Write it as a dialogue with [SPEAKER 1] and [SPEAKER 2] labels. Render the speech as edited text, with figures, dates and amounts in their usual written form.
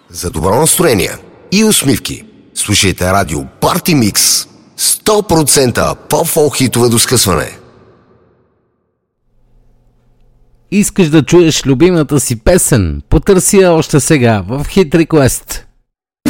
[SPEAKER 1] За добро настроение и усмивки слушайте радио Party Mix. 100% по-фолк хитове до скъсване.
[SPEAKER 2] Искаш да чуеш любимата си песен? Потърси я още сега в Hit Request.